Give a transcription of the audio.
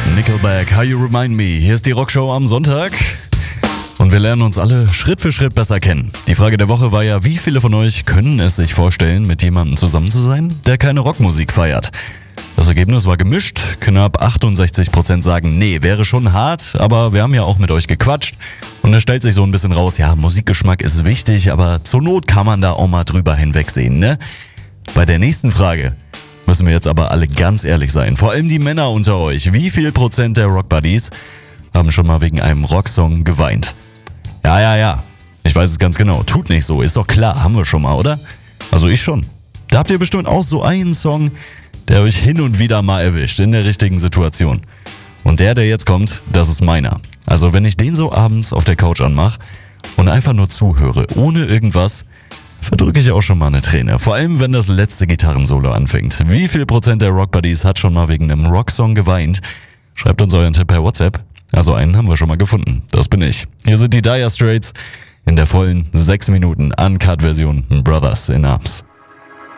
Nickelback, How You Remind Me. Hier ist die Rockshow am Sonntag. Und wir lernen uns alle Schritt für Schritt besser kennen. Die Frage der Woche war ja, wie viele von euch können es sich vorstellen, mit jemandem zusammen zu sein, der keine Rockmusik feiert? Das Ergebnis war gemischt. Knapp 68% sagen, nee, wäre schon hart, aber wir haben ja auch mit euch gequatscht. Und es stellt sich so ein bisschen raus, ja, Musikgeschmack ist wichtig, aber zur Not kann man da auch mal drüber hinwegsehen, ne? Bei der nächsten Frage müssen wir jetzt aber alle ganz ehrlich sein. Vor allem die Männer unter euch. Wie viel Prozent der Rockbuddies haben schon mal wegen einem Rocksong geweint? Ja. Ich weiß es ganz genau. Tut nicht so. Ist doch klar. Haben wir schon mal, oder? Also ich schon. Da habt ihr bestimmt auch so einen Song, der euch hin und wieder mal erwischt. In der richtigen Situation. Und der jetzt kommt, das ist meiner. Also wenn ich den so abends auf der Couch anmache und einfach nur zuhöre, ohne irgendwas, verdrücke ich auch schon mal eine Träne. Vor allem, wenn das letzte Gitarrensolo anfängt. Wie viel Prozent der Rockbuddies hat schon mal wegen einem Rocksong geweint? Schreibt uns euren Tipp per WhatsApp. Also einen haben wir schon mal gefunden. Das bin ich. Hier sind die Dire Straits in der vollen 6 Minuten Uncut-Version Brothers in Arms.